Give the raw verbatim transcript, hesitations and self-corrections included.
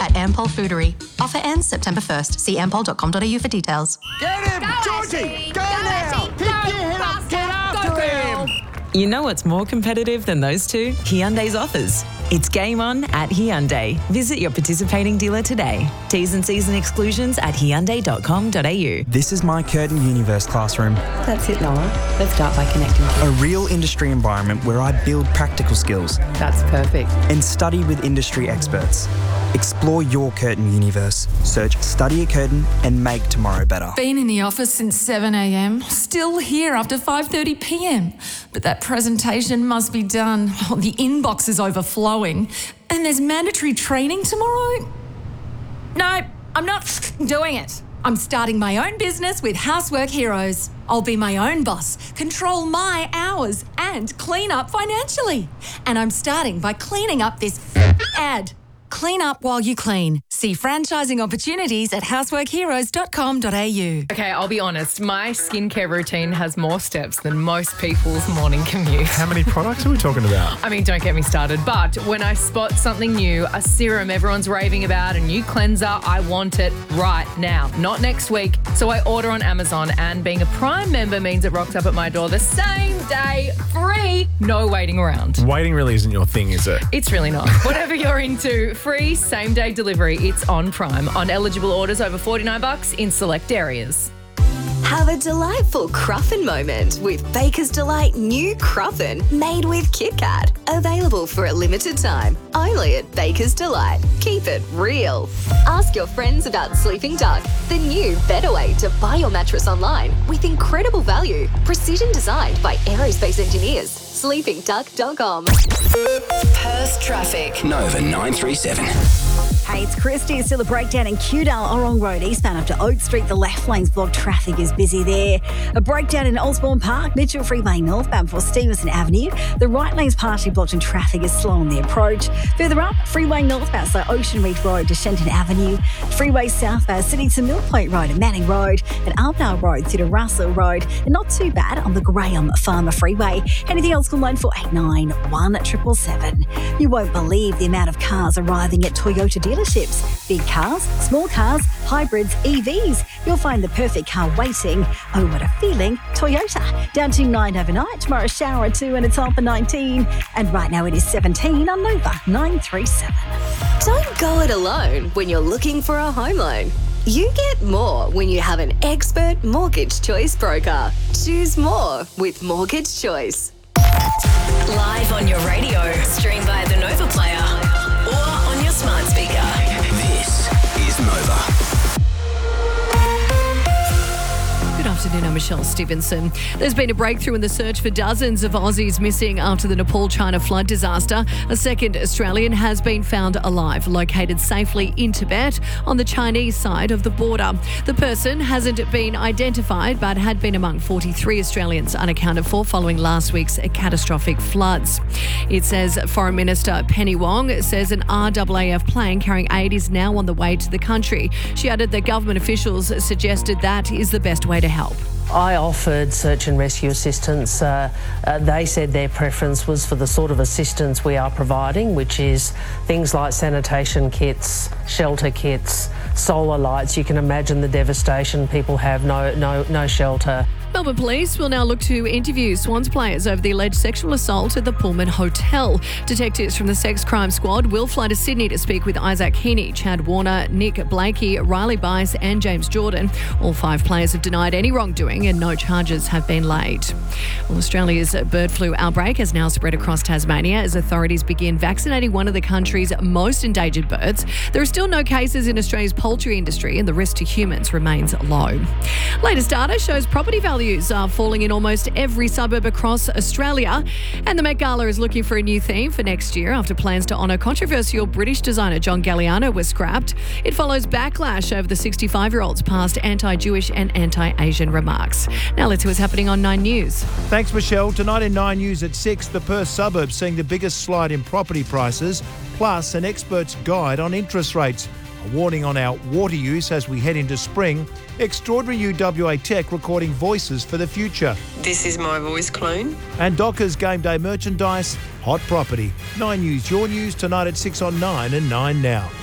at Ampol Foodery. Offer ends September first. See ampol dot com dot a u for details. Get him! Go, Georgie! Ashley! Go, Go, now! Ashley! Pick Go, your head up! faster! Get after Go, girl! him! You know what's more competitive than those two? Hyundai's offers. It's game on at Hyundai. Visit your participating dealer today. T's and C's and exclusions at hyundai dot com dot a u. This is my Curtin Universe classroom. That's it, Noah. Let's start by connecting. A real industry environment where I build practical skills That's perfect. and study with industry experts. Explore your Curtin Universe. Search Study at Curtin and make tomorrow better. Been in the office since seven a m, still here after five thirty p m. But that presentation must be done. Oh, the inbox is overflowing. And there's mandatory training tomorrow? No, I'm not doing it. I'm starting my own business with Housework Heroes. I'll be my own boss, control my hours, and clean up financially. And I'm starting by cleaning up this ad. Clean up while you clean. See franchising opportunities at housework heroes dot com dot a u. Okay, I'll be honest. My skincare routine has more steps than most people's morning commute. How many products are we talking about? I mean, don't get me started. But when I spot something new, a serum everyone's raving about, a new cleanser, I want it right now, not next week. So I order on Amazon, and being a Prime member means it rocks up at my door the same day, free, no waiting around. Waiting really isn't your thing, is it? It's really not. Whatever you're into, free same-day delivery. It's on Prime. On eligible orders over forty-nine bucks in select areas. Have a delightful Cruffin moment with Baker's Delight new Cruffin made with Kit Kat. Available for a limited time, only at Baker's Delight. Keep it real. Ask your friends about Sleeping Duck, the new better way to buy your mattress online with incredible value. Precision designed by aerospace engineers. sleeping duck dot com. Perth traffic. Nova nine three seven. Hey, it's Christy. Still a breakdown in Kewdale, Orong Road, eastbound up to Oak Street. The left lane's blocked. Traffic is busy there. A breakdown in Osborne Park, Mitchell Freeway northbound for Stevenson Avenue. The right lane's partially blocked and traffic is slow on the approach. Further up, Freeway northbound, so Ocean Reef Road to Shenton Avenue. Freeway southbound, City to Mill Point Road and Manning Road. And Arndale Road through to Russell Road. And not too bad on the Graham Farmer Freeway. Anything else, call line four eight nine, one seven seven seven. You won't believe the amount of cars arriving at Toyota dealerships. Big cars, small cars, hybrids, E Vs. You'll find the perfect car waiting. Oh, what a feeling. Toyota. Down to nine overnight. Tomorrow shower at two and it's on for nineteen. And right now it is seventeen on Nova nine three seven. Don't go it alone when you're looking for a home loan. You get more when you have an expert mortgage choice broker. Choose more with Mortgage Choice. Live on your radio. Stream via the Nova Player or on your smart speaker. This is Nova. Good afternoon, I'm Michelle Stevenson. There's been a breakthrough in the search for dozens of Aussies missing after the Nepal-China flood disaster. A second Australian has been found alive, located safely in Tibet on the Chinese side of the border. The person hasn't been identified but had been among forty-three Australians unaccounted for following last week's catastrophic floods. It says Foreign Minister Penny Wong says an R A A F plane carrying aid is now on the way to the country. She added that government officials suggested that is the best way to help. I offered search and rescue assistance. Uh, uh, they said their preference was for the sort of assistance we are providing, which is things like sanitation kits, shelter kits, solar lights. You can imagine the devastation. People have no, no, no shelter. Melbourne Police will now look to interview Swans players over the alleged sexual assault at the Pullman Hotel. Detectives from the Sex Crime Squad will fly to Sydney to speak with Isaac Heaney, Chad Warner, Nick Blakey, Riley Bice and James Jordan. All five players have denied any wrongdoing and no charges have been laid. Well, Australia's bird flu outbreak has now spread across Tasmania as authorities begin vaccinating one of the country's most endangered birds. There are still no cases in Australia's poultry industry and the risk to humans remains low. Latest data shows property values are falling in almost every suburb across Australia. And the Met Gala is looking for a new theme for next year after plans to honour controversial British designer John Galliano were scrapped. It follows backlash over the sixty-five-year-old's past anti-Jewish and anti-Asian remarks. Now let's see what's happening on Nine News. Thanks, Michelle. Tonight in Nine News at six, the Perth suburbs seeing the biggest slide in property prices, plus an expert's guide on interest rates. A warning on our water use as we head into spring. Extraordinary U W A Tech recording voices for the future. This is my voice clone. And Dockers game day merchandise, hot property. Nine News, your news tonight at six on nine and nine now.